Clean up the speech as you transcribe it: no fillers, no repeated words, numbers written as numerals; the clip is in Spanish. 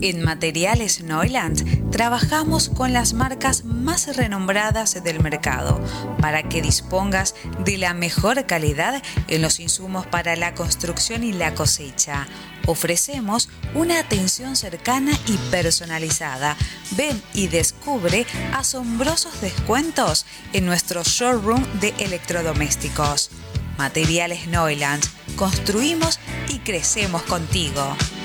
En Materiales Neuland trabajamos con las marcas más renombradas del mercado para que dispongas de la mejor calidad en los insumos para la construcción y la cosecha. Ofrecemos una atención cercana y personalizada. Ven y descubre asombrosos descuentos en nuestro showroom de electrodomésticos. Materiales Neuland. Construimos y crecemos contigo.